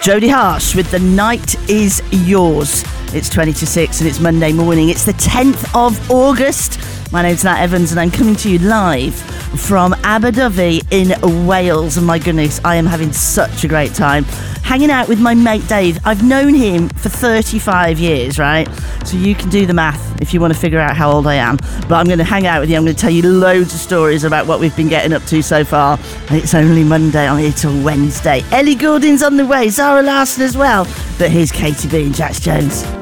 Jodie Harsh with The Night Is Yours. It's 20 to 6 and it's Monday morning. It's the 10th of August. My name's Nat Evans and I'm coming to you live from Abu Dhabi in Wales. And my goodness, I am having such a great time hanging out with my mate Dave. I've known him for 35 years, right? So you can do the math if you want to figure out how old I am. But I'm going to hang out with you. I'm going to tell you loads of stories about what we've been getting up to so far. And it's only Monday. I'm here till Wednesday. Ellie Goulding's on the way. Zara Larson as well. But here's Katie B and Jax Jones.